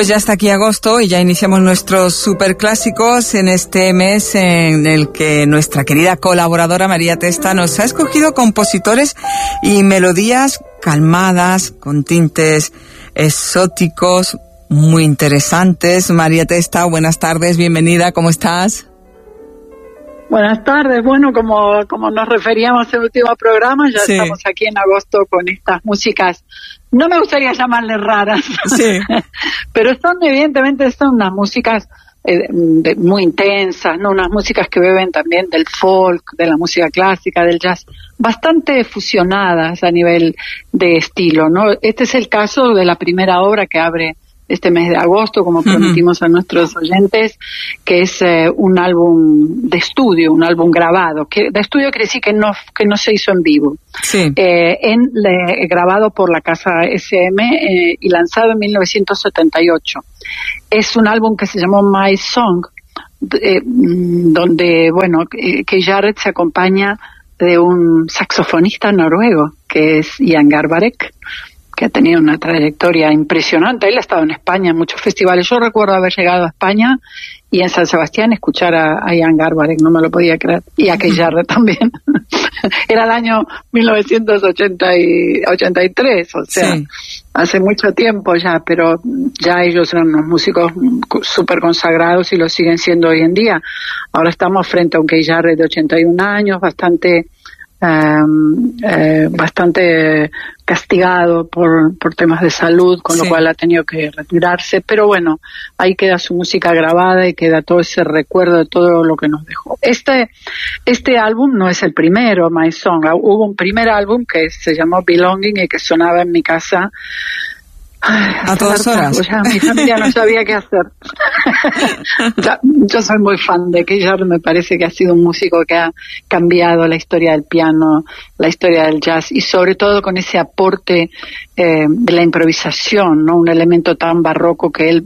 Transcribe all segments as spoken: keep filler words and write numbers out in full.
Pues ya está aquí agosto y ya iniciamos nuestros superclásicos en este mes en el que nuestra querida colaboradora María Testa nos ha escogido compositores y melodías calmadas, con tintes exóticos, muy interesantes. María Testa, buenas tardes, bienvenida, ¿cómo estás? Buenas tardes, bueno, como, como nos referíamos en el último programa, ya sí. Estamos aquí en agosto con estas músicas, no me gustaría llamarles raras, sí. Pero son, evidentemente, son unas músicas eh, de, muy intensas, ¿no? Unas músicas que beben también del folk, de la música clásica, del jazz, bastante fusionadas a nivel de estilo, ¿no? Este es el caso de la primera obra que abre este mes de agosto, como prometimos uh-huh. a nuestros oyentes, que es eh, un álbum de estudio, un álbum grabado, que de estudio quiere decir que no que no se hizo en vivo, sí. eh, en le, grabado por la casa S M eh, y lanzado en mil novecientos setenta y ocho. Es un álbum que se llamó My Song, eh, donde, bueno, eh, Keith Jarrett se acompaña de un saxofonista noruego, que es Jan Garbarek, que ha tenido una trayectoria impresionante. Él ha estado en España en muchos festivales. Yo recuerdo haber llegado a España y en San Sebastián escuchar a, a Jan Garbarek, no me lo podía creer, y a Keith Jarrett también. Era el año mil novecientos ochenta y tres, o sea, sí. Hace mucho tiempo ya, pero ya ellos eran unos músicos súper consagrados y lo siguen siendo hoy en día. Ahora estamos frente a un Keith Jarrett de ochenta y un años, bastante... Um, eh, bastante castigado por, por temas de salud, con sí. lo cual ha tenido que retirarse, pero bueno, ahí queda su música grabada y queda todo ese recuerdo de todo lo que nos dejó. Este, este álbum no es el primero, My Song. Hubo un primer álbum que se llamó Belonging y que sonaba en mi casa Ay, a todas horas. Ya, mi familia no sabía qué hacer. ya, yo soy muy fan de Keith Jarrett, me parece que ha sido un músico que ha cambiado la historia del piano, la historia del jazz, y sobre todo con ese aporte eh, de la improvisación, ¿no? Un elemento tan barroco que él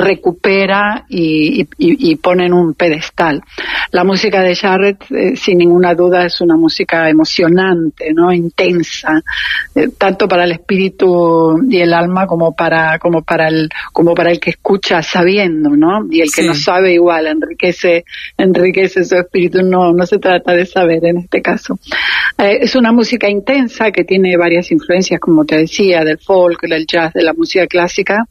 recupera y, y, y pone en un pedestal. La música de Jarrett, eh, sin ninguna duda, es una música emocionante, ¿no? Intensa, eh, tanto para el espíritu y el alma como como para como para el como para el que escucha sabiendo, ¿no? Y el que sí. no sabe igual enriquece enriquece su espíritu. No no se trata de saber en este caso. Eh, es una música intensa que tiene varias influencias, como te decía, del folk, del jazz, de la música clásica.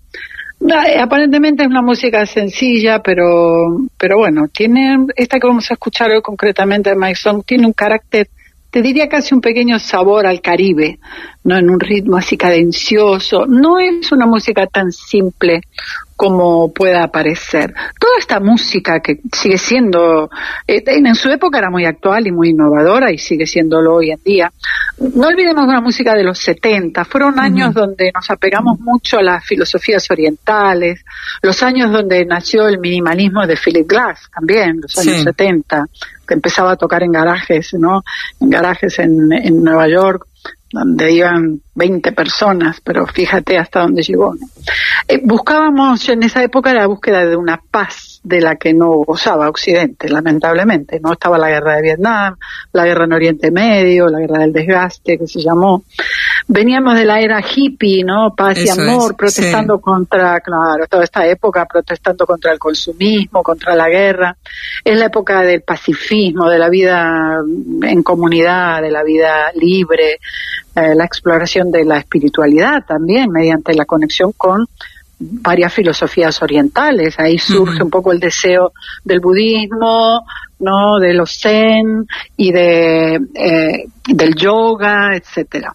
Eh, aparentemente es una música sencilla, pero pero bueno, tiene esta que vamos a escuchar hoy concretamente, My Song, tiene un carácter, te diría casi un pequeño sabor al Caribe, ¿no? En un ritmo así cadencioso. No es una música tan simple como pueda parecer. Toda esta música que sigue siendo, eh, en su época era muy actual y muy innovadora y sigue siéndolo hoy en día. No olvidemos una música de los setenta, fueron uh-huh. años donde nos apegamos mucho a las filosofías orientales, los años donde nació el minimalismo de Philip Glass también, los años sí. setenta, que empezaba a tocar en garajes, ¿no? En garajes en, en Nueva York, donde iban veinte personas, pero fíjate hasta dónde llegó, ¿no? Eh, buscábamos en esa época la búsqueda de una paz de la que no gozaba Occidente, lamentablemente, ¿no? Estaba la guerra de Vietnam, la guerra en Oriente Medio, la guerra del desgaste, que se llamó. Veníamos de la era hippie, ¿no? Paz y Eso amor, es, protestando sí. contra, claro, toda esta época protestando contra el consumismo, contra la guerra. Es la época del pacifismo, de la vida en comunidad, de la vida libre, eh, la exploración de la espiritualidad también, mediante la conexión con varias filosofías orientales. Ahí surge uh-huh. un poco el deseo del budismo, ¿no? De los zen y de eh, del yoga, etcétera.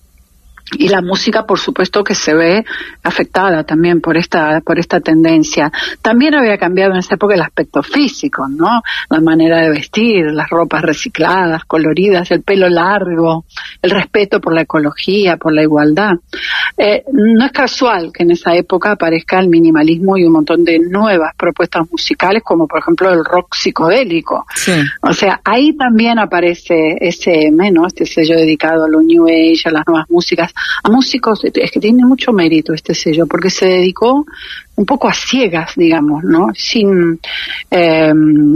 Y la música, por supuesto, que se ve afectada también por esta por esta tendencia. También había cambiado en esa época el aspecto físico, ¿no? La manera de vestir, las ropas recicladas, coloridas, el pelo largo, el respeto por la ecología, por la igualdad. Eh, no es casual que en esa época aparezca el minimalismo y un montón de nuevas propuestas musicales, como por ejemplo el rock psicodélico. Sí. O sea, ahí también aparece ese M, ¿no? Este sello dedicado a lo New Age, a las nuevas músicas, a músicos. Es que tiene mucho mérito este sello, porque se dedicó un poco a ciegas, digamos, ¿no? Sin, eh,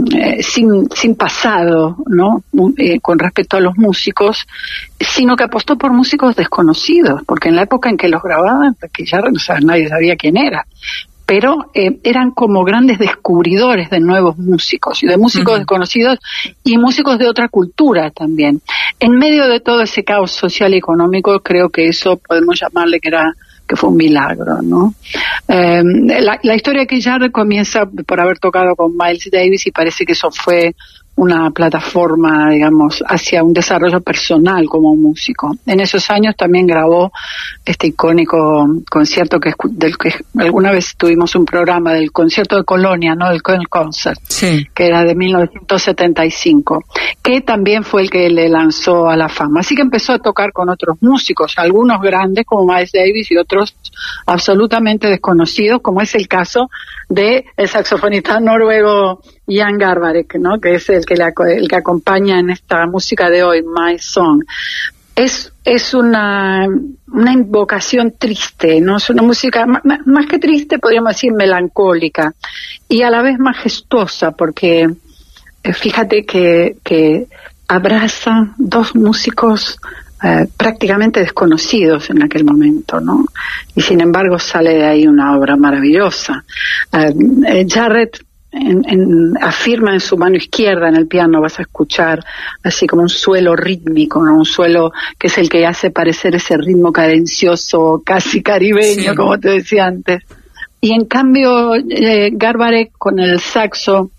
sin, sin pasado, ¿no? Eh, con respecto a los músicos, sino que apostó por músicos desconocidos, porque en la época en que los grababan, que ya no sabía, nadie sabía quién era. pero eh, eran como grandes descubridores de nuevos músicos, y de músicos uh-huh. desconocidos y músicos de otra cultura también. En medio de todo ese caos social y económico, creo que eso podemos llamarle que era que fue un milagro, ¿no? Eh, la, la historia de Keith Jarrett comienza por haber tocado con Miles Davis, y parece que eso fue una plataforma, digamos, hacia un desarrollo personal como músico. En esos años también grabó este icónico concierto que del que alguna vez tuvimos un programa, del concierto de Colonia, ¿no? El Köln Concert, sí. que era de mil novecientos setenta y cinco, que también fue el que le lanzó a la fama. Así que empezó a tocar con otros músicos, algunos grandes como Miles Davis y otros absolutamente desconocidos, como es el caso de el saxofonista noruego Jan Garbarek, ¿no? Que es el que, la, el que acompaña en esta música de hoy, My Song. Es, es una, una invocación triste, ¿no? Es una música más, más que triste, podríamos decir melancólica, y a la vez majestuosa, porque eh, fíjate que, que abraza dos músicos eh, prácticamente desconocidos en aquel momento, ¿no? Y sin embargo sale de ahí una obra maravillosa. Eh, eh, Jarrett En, en, afirma en su mano izquierda en el piano, vas a escuchar así como un suelo rítmico, ¿no? Un suelo que es el que hace parecer ese ritmo cadencioso, casi caribeño, sí. como te decía antes. Y en cambio, eh, Garbarek con el saxo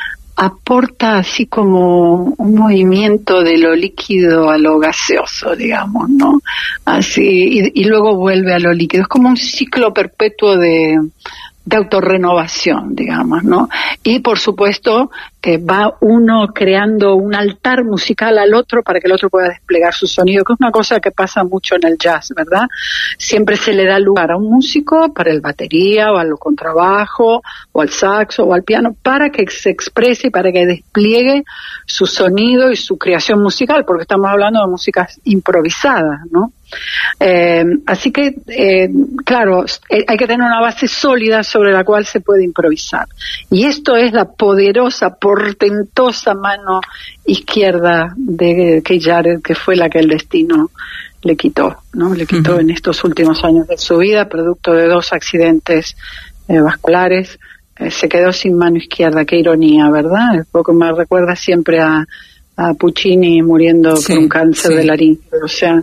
aporta así como un movimiento de lo líquido a lo gaseoso, digamos, ¿no? Así, y, y luego vuelve a lo líquido. Es como un ciclo perpetuo de de autorrenovación, digamos, ¿no? Y por supuesto que va uno creando un altar musical al otro para que el otro pueda desplegar su sonido, que es una cosa que pasa mucho en el jazz, ¿verdad? Siempre se le da lugar a un músico para el batería o al contrabajo o al saxo o al piano para que se exprese y para que despliegue su sonido y su creación musical, porque estamos hablando de músicas improvisadas, ¿no? Eh, así que, eh, claro, eh, hay que tener una base sólida sobre la cual se puede improvisar. Y esto es la poderosa, portentosa mano izquierda de Keith Jarrett, que fue la que el destino le quitó, ¿no? Le quitó uh-huh. en estos últimos años de su vida, producto de dos accidentes eh, vasculares. Eh, se quedó sin mano izquierda. Qué ironía, ¿verdad? Un poco me recuerda siempre a, a Puccini muriendo sí, por un cáncer sí. de laringe. O sea,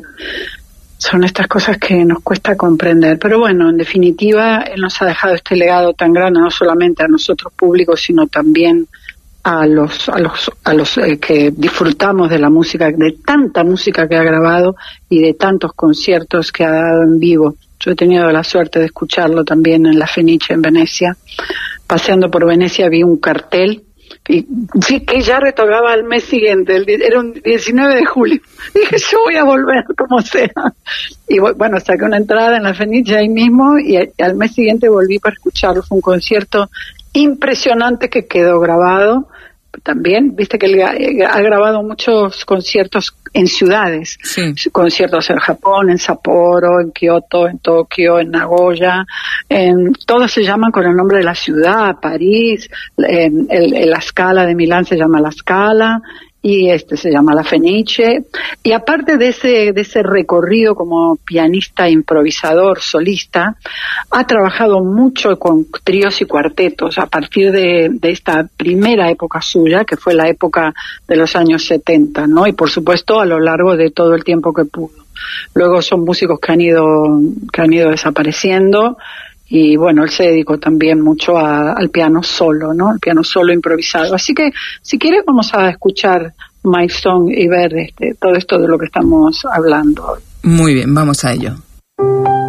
son estas cosas que nos cuesta comprender. Pero bueno, en definitiva, él nos ha dejado este legado tan grande, no solamente a nosotros públicos, sino también a los a los a los eh, que disfrutamos de la música, de tanta música que ha grabado y de tantos conciertos que ha dado en vivo. Yo he tenido la suerte de escucharlo también en la Fenice en Venecia. Paseando por Venecia vi un cartel y sí, que ya retocaba al mes siguiente, el, era un diecinueve de julio. Dije, yo voy a volver como sea. Y bueno, saqué una entrada en la Fenice ahí mismo y al mes siguiente volví para escucharlo. Fue un concierto impresionante que quedó grabado. También, viste que él ha grabado muchos conciertos en ciudades, sí. conciertos en Japón, en Sapporo, en Kioto, en Tokio, en Nagoya, en, todos se llaman con el nombre de la ciudad, París, en, el, en la Scala de Milán se llama la Scala, y este se llama la Fenice, y aparte de ese de ese recorrido como pianista improvisador solista, ha trabajado mucho con tríos y cuartetos a partir de, de esta primera época suya, que fue la época de los años setenta, ¿no? Y por supuesto a lo largo de todo el tiempo que pudo. Luego son músicos que han ido que han ido desapareciendo. Y bueno, él se dedicó también mucho a, al piano solo, ¿no? El piano solo improvisado. Así que, si quieres, vamos a escuchar My Song y ver este, todo esto de lo que estamos hablando hoy. Muy bien, vamos a ello.